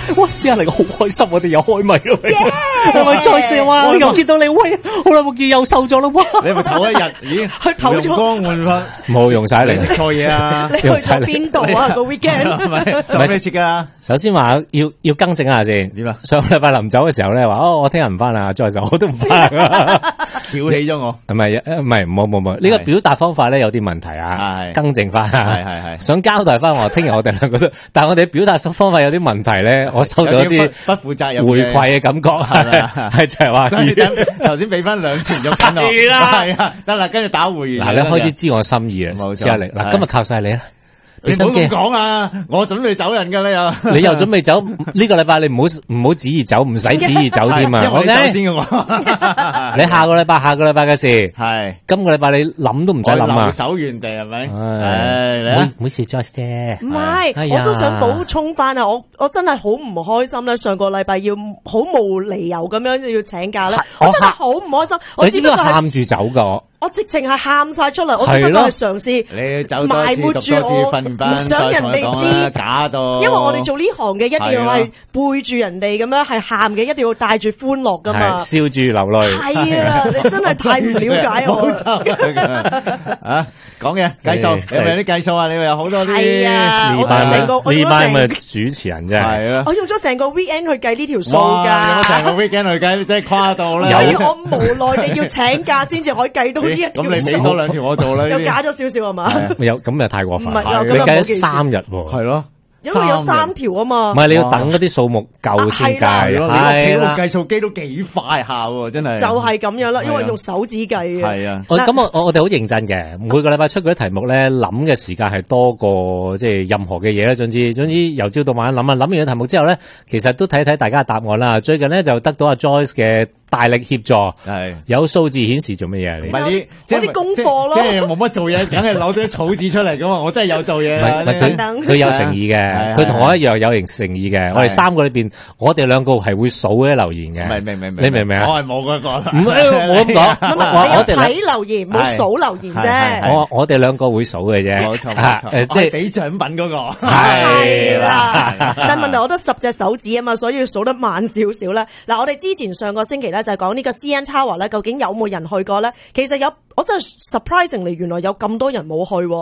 哇，試下嚟個好開心，我哋又開咪咯，係咪再試啊？又見到你，喂，好耐冇見，又瘦咗啦，哇！ 你咪唞一日，咦？ 佢唞咗， 容光煥發， 冇用晒你食錯嘢啊！ 你去咗邊度啊？個 weekend 係咪？使咩食噶？ 首先話要更正下先。 點啊？ 上個禮拜臨走嘅時候咧，話我聽日唔翻啦，再就我都唔翻。 挑起咗我。 唔係，冇，呢個表達方法咧有啲問題啊，更正翻。 係。 想交代翻我，聽日我哋兩個都，但係我哋表達方法有啲問題咧，我收到一啲不負責任回饋嘅感覺，係就係話， 頭先俾翻兩錢肉緊我，係啊，得啦，跟住打回原。 嗱，你開始知我心意啦，試下嚟。嗱，今日靠晒你啊！ 你唔好咁講啊！我準備走人噶啦又， 你又準備走？呢個禮拜你唔好旨意走，唔使旨意走添啊！ 我先嘅我， 你下個禮拜嘅事係， 今個禮拜你諗都唔使諗啊！ 留守原地係咪？ 唔好事 Joyce 姐， 唔係，我都想補充翻啊！我真係好唔開心咧，上個禮拜要好無理由咁樣要請假咧，我真係好唔開心。我只不過係喊住走噶。 我直情係喊晒出嚟，我只不過係嘗試埋沒住我，唔想人哋知， 假到。 因為我哋做呢行嘅一定要係背住人哋咁樣係喊嘅，一定要帶住歡樂噶嘛， 笑住流淚。 係啦，你真係太唔了解我。 啊，講嘢計數，有冇啲計數啊？你有好多啲係啊，我成個呢班嘅主持人啫，係啊， 我用咗成個 weekend 去計呢條數㗎， 㗎， 成個 weekend 去計，真係誇到啦。 所以我無奈地要請假先至可以計到。咁你俾多兩條我做啦， 又假咗少少係嘛？ 有咁又太過分， 你計咗3日喎， 係咯， 因為有3條啊嘛。 唔係你要等嗰啲數目夠先計， 係啦，計數機都幾快下喎，真係。 就係咁樣啦，因為用手指計嘅。 係啊， 咁我哋好認真嘅，每個禮拜出嗰啲題目咧，諗嘅時間係多過即係任何嘅嘢啦。總之由朝到晚諗完嘅題目之後咧，其實都睇睇大家嘅答案啦。最近咧就得到阿 Joyce 嘅大力協助，係有數字顯示做乜嘢？ 唔係啲即係啲功課咯， 即係冇乜做嘢，梗係攞啲草紙出嚟噶嘛。我真係有做嘢， 佢有誠意嘅，佢同我一樣有誠意嘅。我哋3個裏邊，我哋2個係會數嗰啲留言嘅。 明， 你明唔明啊？ 我係冇嗰個， 唔係我咁講， 我哋睇留言冇數留言啫。 我哋2個會數嘅啫， 冇錯， 即係俾獎品嗰個係啦。但係問題我得10隻手指啊嘛，所以要數得慢少少啦。嗱，我哋之前上個星期咧就係講呢個 CN Tower 咧，究竟有冇人去過咧？其實有，我真係 surprisingly 原來有咁多人冇去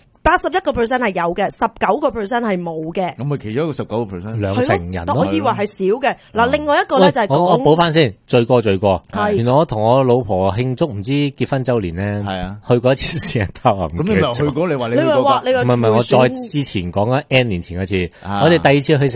，81% 係有嘅，19% 係冇嘅。 咁咪其中一個19%， 兩成人咯。 我以為係少嘅。嗱，另外一個咧就係講， 我補翻先，最過。原來我同我老婆慶祝唔知結婚周年咧，係啊，去過一次CN Tower。咁你咪去過？你話你話你唔係，我再之前講咗 N 年前嗰次，我哋第2次去。